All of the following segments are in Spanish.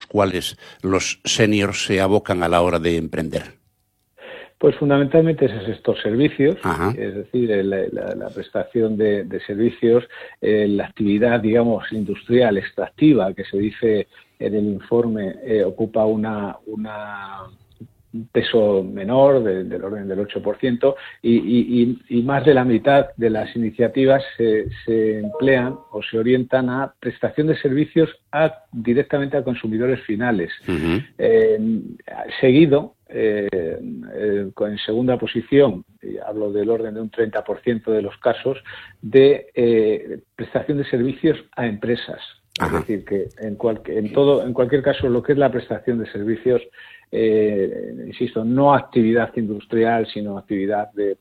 cuales los seniors se abocan a la hora de emprender? Pues fundamentalmente es el sector servicios, Ajá. es decir, la prestación de servicios, la actividad, digamos, industrial, extractiva, que se dice en el informe, ocupa un peso menor del orden del 8%, y más de la mitad de las iniciativas se emplean o se orientan a prestación de servicios directamente a consumidores finales. Uh-huh. Seguido, en segunda posición, y hablo del orden de un 30% de los casos, de prestación de servicios a empresas. Ajá. Es decir, que en cualquier caso, lo que es la prestación de servicios, insisto, no actividad industrial, sino actividad de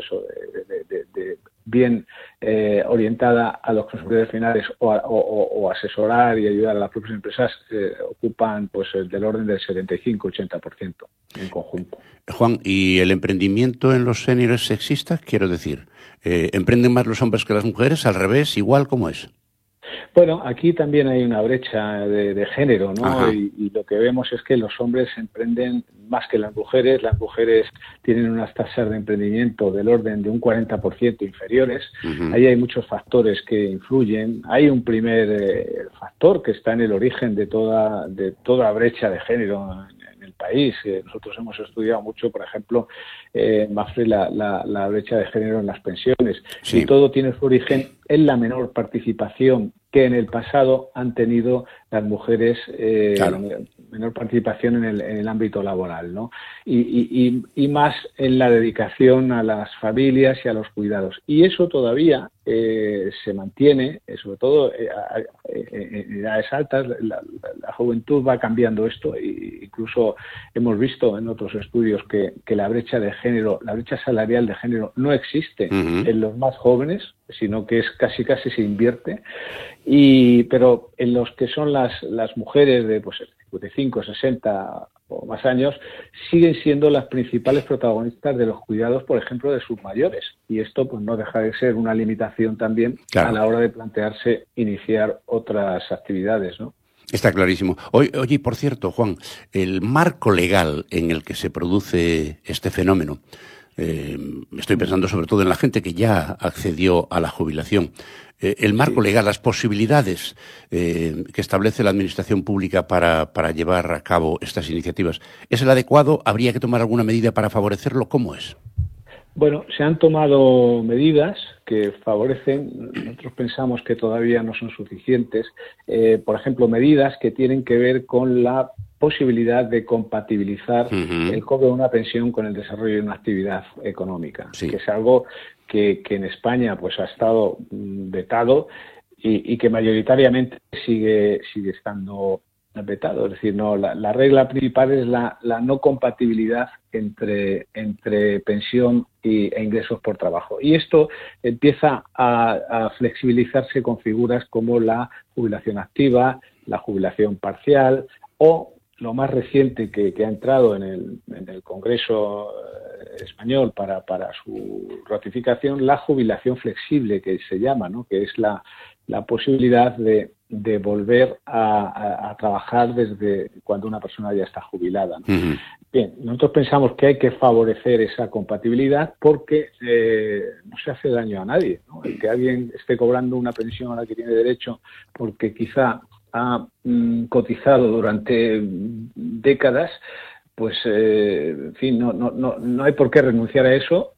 bien orientada a los consumidores finales o asesorar y ayudar a las propias empresas, ocupan pues del orden del 75-80% en conjunto. Juan, ¿y el emprendimiento en los seniors sexistas? Quiero decir, ¿emprenden más los hombres que las mujeres? ¿Al revés? ¿Igual? ¿Cómo es? Bueno, aquí también hay una brecha de género, ¿no? Y lo que vemos es que los hombres emprenden más que las mujeres. Las mujeres tienen unas tasas de emprendimiento del orden de un 40% inferiores. Uh-huh. Ahí hay muchos factores que influyen. Hay un primer factor que está en el origen de toda brecha de género en el país. Nosotros hemos estudiado mucho, por ejemplo, Mafre, la brecha de género en las pensiones. Sí. Y todo tiene su origen en la menor participación que en el pasado han tenido las mujeres, claro, menor participación en el ámbito laboral, ¿no? Y más en la dedicación a las familias y a los cuidados. Y eso todavía se mantiene, sobre todo en edades altas. La juventud va cambiando esto, e incluso hemos visto en otros estudios que la brecha de género, la brecha salarial de género no existe en los más jóvenes, sino que es casi se invierte, pero en los que son las mujeres de 55, 60 o más años, siguen siendo las principales protagonistas de los cuidados, por ejemplo, de sus mayores, y esto pues no deja de ser una limitación también, claro, a la hora de plantearse iniciar otras actividades, ¿no? Está clarísimo. Oye, por cierto, Juan, el marco legal en el que se produce este fenómeno, estoy pensando sobre todo en la gente que ya accedió a la jubilación. El marco legal, las posibilidades que establece la Administración Pública para llevar a cabo estas iniciativas, ¿es el adecuado? ¿Habría que tomar alguna medida para favorecerlo? ¿Cómo es? Bueno, se han tomado medidas que favorecen. Nosotros pensamos que todavía no son suficientes. Por ejemplo, medidas que tienen que ver con la posibilidad de compatibilizar el cobro de una pensión con el desarrollo de una actividad económica, que es algo que en España pues ha estado vetado y que mayoritariamente sigue estando vetado. Es decir, no, la regla principal es la no compatibilidad entre pensión e ingresos por trabajo. Y esto empieza a flexibilizarse con figuras como la jubilación activa, la jubilación parcial, o lo más reciente que ha entrado en el Congreso español para su ratificación, la jubilación flexible, que se llama, ¿no? Que es la posibilidad de volver a trabajar desde cuando una persona ya está jubilada, ¿no? Uh-huh. Bien, nosotros pensamos que hay que favorecer esa compatibilidad porque no se hace daño a nadie, ¿no? El que alguien esté cobrando una pensión a la que tiene derecho porque quizá ha cotizado durante décadas, pues en fin, no hay por qué renunciar a eso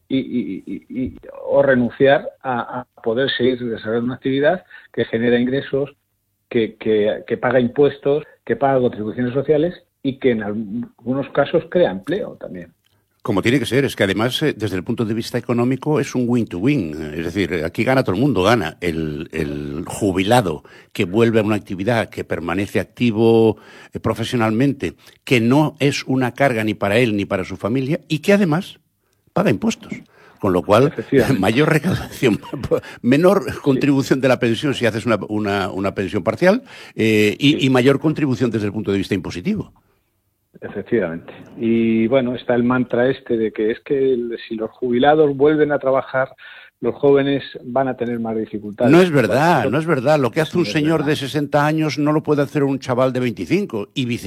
o renunciar a poder seguir desarrollando una actividad que genera ingresos, que paga impuestos, que paga contribuciones sociales y que en algunos casos crea empleo también. Como tiene que ser, es que además desde el punto de vista económico es un win-to-win, es decir, aquí gana todo el mundo, gana el jubilado que vuelve a una actividad, que permanece activo profesionalmente, que no es una carga ni para él ni para su familia y que además paga impuestos. Con lo cual, mayor recaudación, menor contribución de la pensión si haces una pensión parcial y mayor contribución desde el punto de vista impositivo. Efectivamente. Y bueno, está el mantra de que es que si los jubilados vuelven a trabajar, los jóvenes van a tener más dificultades. No es verdad, no es verdad. Lo que hace un señor de 60 años no lo puede hacer un chaval de 25 y viceversa.